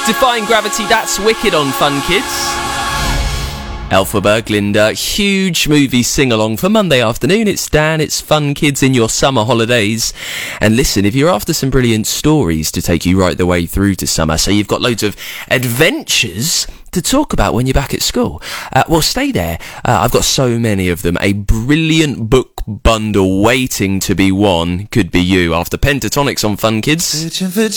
Defying Gravity, that's wicked on Fun Kids. Elphaba, Linda, huge movie sing-along for Monday afternoon. It's Dan, it's Fun Kids in your summer holidays. And listen, if you're after some brilliant stories to take you right the way through to summer, so you've got loads of adventures to talk about when you're back at school, well, stay there. I've got so many of them. A brilliant book bundle waiting to be won could be you after Pentatonics on Fun Kids. Searching for